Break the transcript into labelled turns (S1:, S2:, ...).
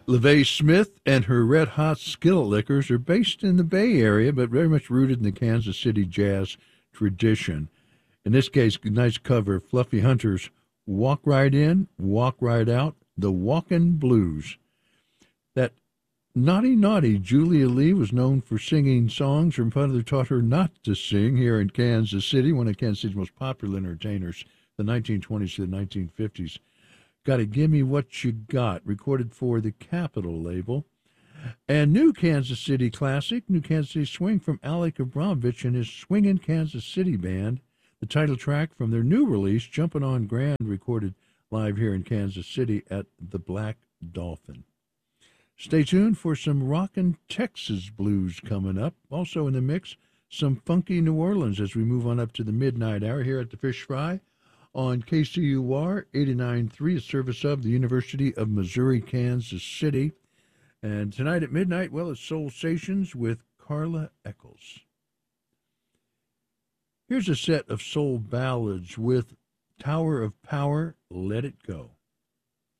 S1: LaVey Smith and her Red Hot Skillet Lickers are based in the Bay Area, but very much rooted in the Kansas City jazz tradition. In this case, nice cover, Fluffy Hunter's Walk Right In, Walk Right Out, The Walkin' Blues. That naughty Julia Lee was known for singing songs her mother taught her not to sing here in Kansas City, one of Kansas City's most popular entertainers, the 1920s to the 1950s. Gotta Gimme What You Got, recorded for the Capitol label. And new Kansas City classic, New Kansas City Swing from Alec Abramovich and his Swingin' Kansas City Band. The title track from their new release, Jumpin' on Grand, recorded live here in Kansas City at the Black Dolphin. Stay tuned for some rockin' Texas blues coming up. Also in the mix, some funky New Orleans as we move on up to the midnight hour here at the Fish Fry on KCUR 89.3, a service of the University of Missouri, Kansas City. And tonight at midnight, well, it's Soul Stations with Carla Eccles. Here's a set of soul ballads with Tower of Power, Let It Go.